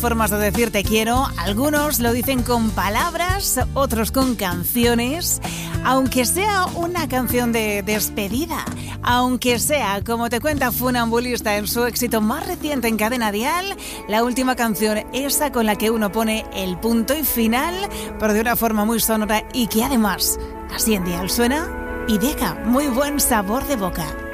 Formas de decir te quiero, algunos lo dicen con palabras, otros con canciones, aunque sea una canción de despedida, aunque sea, como te cuenta Funambulista en su éxito más reciente en Cadena Dial, la última canción, esa con la que uno pone el punto y final, pero de una forma muy sonora y que además, así en Dial suena y deja muy buen sabor de boca.